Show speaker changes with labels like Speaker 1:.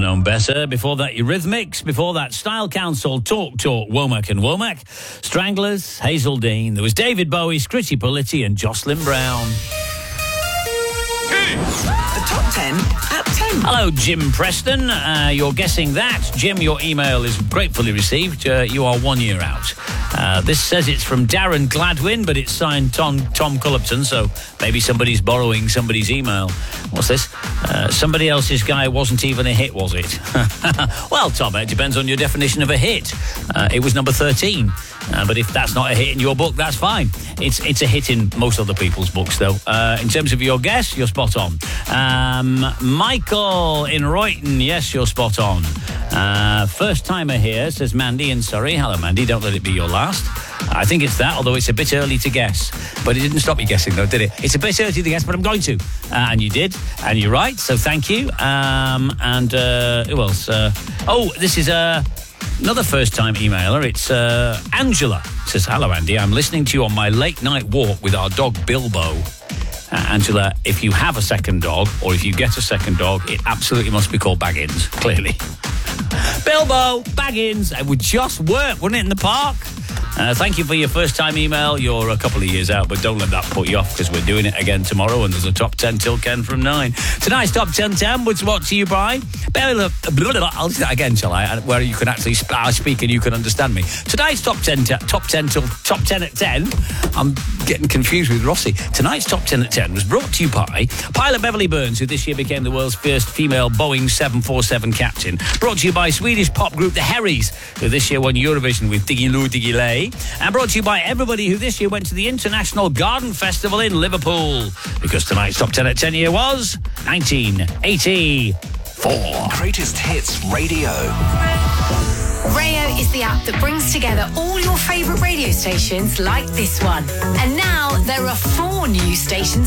Speaker 1: known better. Before that, Eurythmics. Before that, Style Council, Talk, Womack and Womack. Stranglers, Hazel Dean. There was David Bowie, Scritti Politti and Jocelyn Brown.
Speaker 2: The top 10 at 10.
Speaker 1: Hello, Jim Preston. You're guessing that. Jim, your email is gratefully received. You are 1 year out. This says it's from Darren Gladwin, but it's signed Tom Cullerton, so maybe somebody's borrowing somebody's email. What's this? Somebody else's guy wasn't even a hit, was it? Well, Tom, it depends on your definition of a hit. It was number 13. But if that's not a hit in your book, that's fine. It's a hit in most other people's books, though. In terms of your guess, you're spot on. Michael in Royton, yes, you're spot on. First timer here, says Mandy in Surrey. Hello, Mandy, don't let it be your last. I think it's that, although it's a bit early to guess. But it didn't stop you guessing, though, did it? It's a bit early to guess, but I'm going to. And you did, and you're right, so thank you. And who else? This is another first-time emailer. It's Angela. Says, hello, Andy. I'm listening to you on my late-night walk with our dog, Bilbo. Angela, if you have a second dog, or if you get a second dog, it absolutely must be called Baggins, clearly. Bilbo, Baggins, it would just work, wouldn't it, in the park? Thank you for your first-time email. You're a couple of years out, but don't let that put you off, because we're doing it again tomorrow, and there's a top 10 till Ken from 9. Tonight's top 10 was brought to you by... I'll do that again, shall I? Where you can actually speak and you can understand me. Tonight's top 10 till top 10 at 10. I'm getting confused with Rossi. Tonight's top 10 at 10 was brought to you by pilot Beverly Burns, who this year became the world's first female Boeing 747 captain. Brought to you by Swedish pop group The Herries, who this year won Eurovision with Diggy Loo Diggy Lay. And brought to you by everybody who this year went to the International Garden Festival in Liverpool. Because tonight's top 10 at 10 year was 1984.
Speaker 2: Greatest Hits Radio.
Speaker 3: Rayo is the app that brings together all your favourite radio stations like this one. And now there are 4 new stations